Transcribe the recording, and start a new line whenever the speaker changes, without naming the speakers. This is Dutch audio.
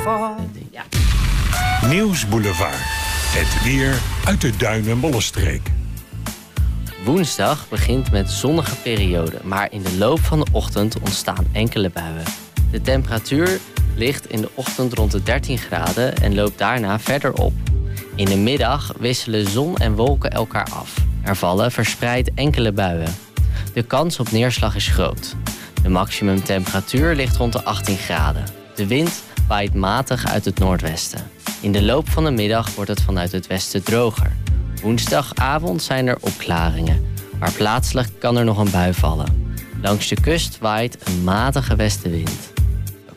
Ja.
Nieuwsboulevard. Het weer uit de Duin- en Bollenstreek.
Woensdag begint met zonnige periode, maar in de loop van de ochtend ontstaan enkele buien. De temperatuur ligt in de ochtend rond de 13 graden en loopt daarna verder op. In de middag wisselen zon en wolken elkaar af. Er vallen verspreid enkele buien. De kans op neerslag is groot. De maximumtemperatuur ligt rond de 18 graden. De wind waait matig uit het noordwesten. In de loop van de middag wordt het vanuit het westen droger. Woensdagavond zijn er opklaringen, maar plaatselijk kan er nog een bui vallen. Langs de kust waait een matige westenwind.